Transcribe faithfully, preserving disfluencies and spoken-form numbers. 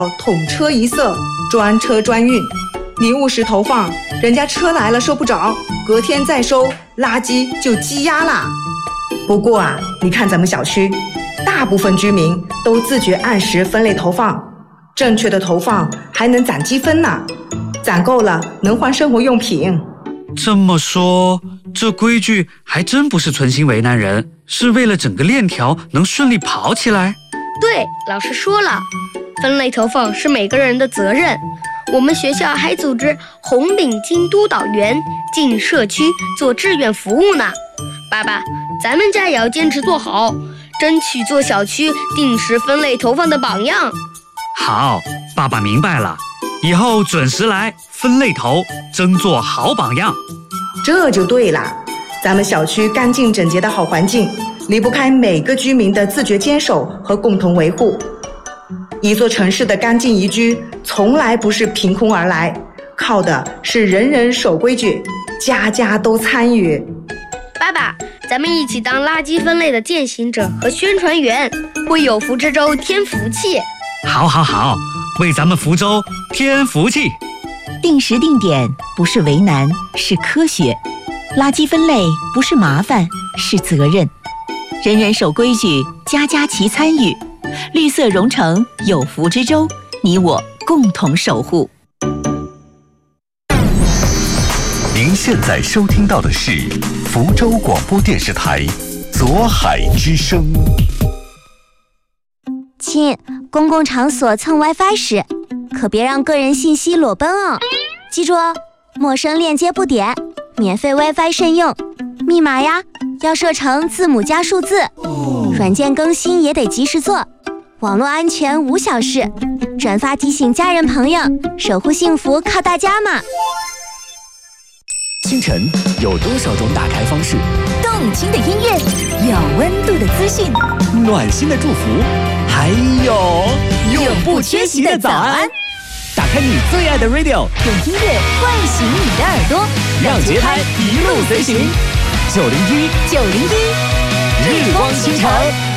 统车一色，专车专运。你误时投放，人家车来了收不着，隔天再收，垃圾就积压啦。不过啊，你看咱们小区，大部分居民都自觉按时分类投放，正确的投放还能攒积分呢，攒够了能换生活用品。 这么说，这规矩还真不是存心为难人，是为了整个链条能顺利跑起来。 对，老师说了，分类投放是每个人的责任。我们学校还组织红领巾督导员进社区做志愿服务呢。爸爸，咱们家也要坚持做好，争取做小区定时分类投放的榜样。 好，爸爸明白了，以后准时来分类投，争做好榜样。 这就对了，咱们小区干净整洁的好环境，离不开每个居民的自觉坚守和共同维护。一座城市的干净宜居，从来不是凭空而来，靠的是人人守规矩，家家都参与。 爸爸，咱们一起当垃圾分类的践行者和宣传员，为有福之州添福气。 好好好，为咱们福州添福气。 定时定点不是为难，是科学；垃圾分类不是麻烦，是责任。人人守规矩，家家齐参与。绿色融成有福之州，你我共同守护。 您现在收听到的是福州广播电视台左海之声。 亲，公共场所蹭 WiFi 时，可别让个人信息裸奔哦。记住哦，陌生链接不点，免费 WiFi 慎用，密码呀要设成字母加数字，软件更新也得及时做。网络安全无小事，转发提醒家人朋友，守护幸福靠大家嘛。 清晨有多少种打开方式？ 动听的音乐，有温度的资讯， 暖心的祝福，还有永不缺席的早安。 打开你最爱的 radio， 用音乐唤醒你的耳朵， 让节拍一路随行。九零一九零一， 日光倾城。